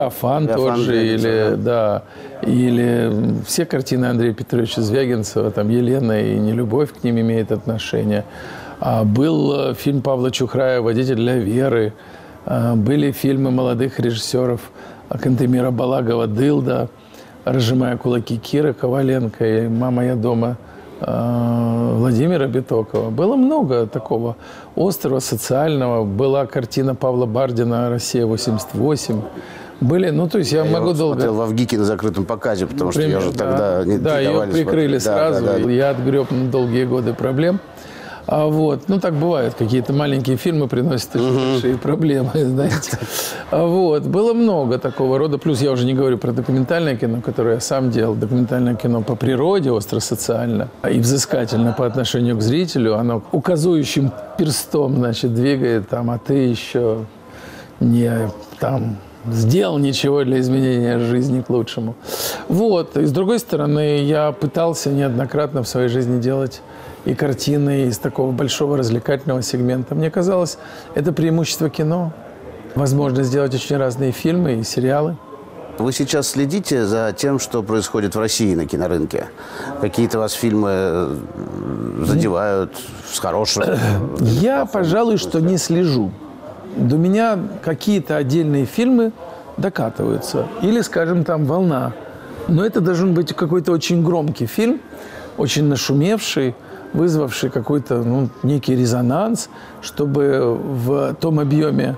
Афан тоже, или, да, или все картины Андрея Петровича Звягинцева, там «Елена» и «Нелюбовь» к ним имеет отношение. Был фильм Павла Чухрая «Водитель для Веры». Были фильмы молодых режиссеров Кантемира Балагова «Дылда», «Разжимая кулаки» Киры Коваленко и «Мама, я дома» Владимира Битокова. Было много такого острого, социального. Была картина Павла Бардина «Россия-88». Были, ну, то есть я могу долго... смотрел в Авгике на закрытом показе, потому что я же тогда не да, ее прикрыли сразу. Я отгреб на долгие годы проблем. Вот. Ну, так бывает. Какие-то маленькие фильмы приносят очень большие проблемы, знаете. Вот. Было много такого рода. Плюс я уже не говорю про документальное кино, которое я сам делал. Документальное кино по природе, остро-социально и взыскательно по отношению к зрителю. Оно указующим перстом, значит, двигает там, а ты еще не там... сделал ничего для изменения жизни к лучшему. Вот. И с другой стороны, я пытался неоднократно в своей жизни делать и картины из такого большого развлекательного сегмента. Мне казалось, это преимущество кино. Возможность сделать очень разные фильмы и сериалы. Вы сейчас следите за тем, что происходит в России на кинорынке? Какие-то вас фильмы задевают с хорошим? Я, пожалуй, что не слежу. До меня какие-то отдельные фильмы докатываются. Или, скажем, там «Волна». Но это должен быть какой-то очень громкий фильм, очень нашумевший, вызвавший какой-то, ну, некий резонанс, чтобы в том объеме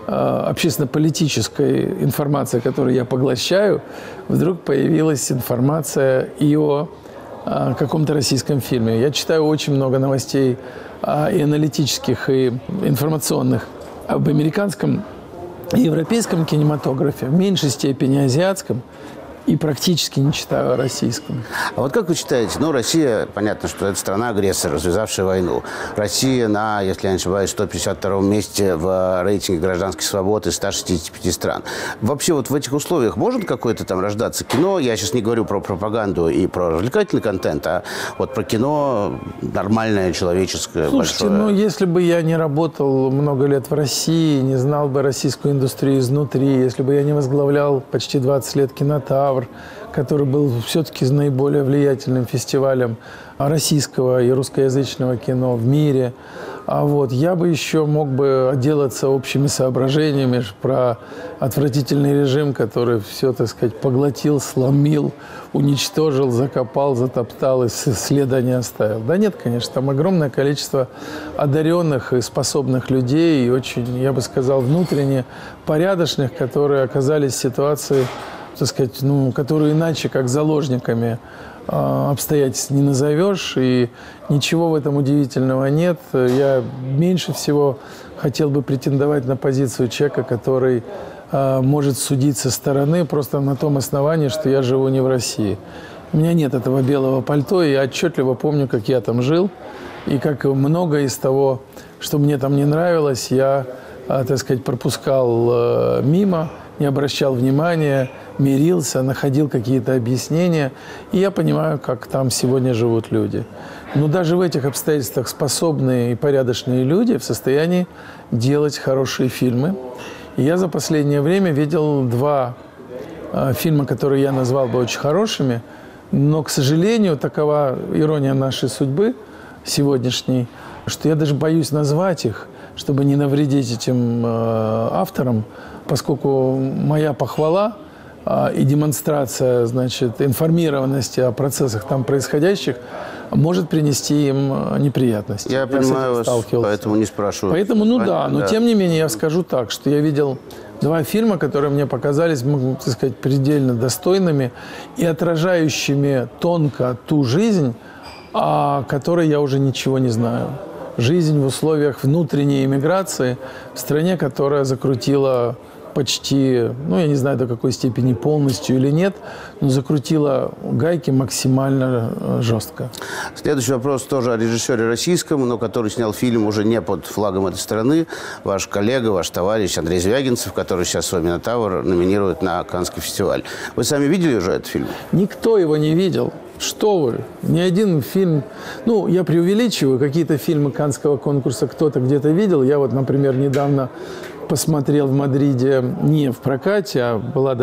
общественно-политической информации, которую я поглощаю, вдруг появилась информация и о каком-то российском фильме. Я читаю очень много новостей и аналитических, и информационных об американском и европейском кинематографе, в меньшей степени азиатском, и практически не читаю о российском. А вот как вы считаете, ну, Россия, понятно, что это страна-агрессор, развязавшая войну. Россия на, если я не ошибаюсь, 152-м месте в рейтинге гражданских свобод из 165 стран. Вообще вот в этих условиях может какое-то там рождаться кино? Я сейчас не говорю про пропаганду и про развлекательный контент, а вот про кино нормальное, человеческое, слушайте, большое. Ну, если бы я не работал много лет в России, не знал бы российскую индустрию изнутри, если бы я не возглавлял почти 20 лет «Кинотавр», который был все-таки наиболее влиятельным фестивалем российского и русскоязычного кино в мире. А вот я бы еще мог бы отделаться общими соображениями про отвратительный режим, который все, так сказать, поглотил, сломил, уничтожил, закопал, затоптал и следа не оставил. Да нет, конечно, там огромное количество одаренных и способных людей, и очень, я бы сказал, внутренне порядочных, которые оказались в ситуации, так сказать, ну, которые иначе, как заложниками обстоятельств не назовешь, и ничего в этом удивительного нет. Я меньше всего хотел бы претендовать на позицию человека, который может судить со стороны просто на том основании, что я живу не в России. У меня нет этого белого пальто, и я отчетливо помню, как я там жил, и как много из того, что мне там не нравилось, я, так сказать, пропускал мимо, не обращал внимания, мирился, находил какие-то объяснения. И я понимаю, как там сегодня живут люди. Но даже в этих обстоятельствах способные и порядочные люди в состоянии делать хорошие фильмы. И я за последнее время видел два фильма, которые я назвал бы очень хорошими. Но, к сожалению, такова ирония нашей судьбы сегодняшней, что я даже боюсь назвать их, чтобы не навредить этим авторам, поскольку моя похвала и демонстрация, значит, информированности о процессах там происходящих может принести им неприятности. Я понимаю вас, поэтому не спрашиваю. Поэтому, ну да, но тем не менее я скажу так, что я видел два фильма, которые мне показались, так сказать, предельно достойными и отражающими тонко ту жизнь, о которой я уже ничего не знаю. Жизнь в условиях внутренней эмиграции в стране, которая закрутила почти, ну, я не знаю, до какой степени полностью или нет, но закрутила гайки максимально жестко. Следующий вопрос тоже о режиссере российском, но который снял фильм уже не под флагом этой страны. Ваш коллега, ваш товарищ Андрей Звягинцев, который сейчас свой «Минотавр» номинирует на Каннский фестиваль. Вы сами видели уже этот фильм? Никто его не видел. Что вы? Ни один фильм... Ну, я преувеличиваю. Какие-то фильмы Каннского конкурса кто-то где-то видел. Я вот, например, недавно посмотрел в Мадриде не в прокате, а была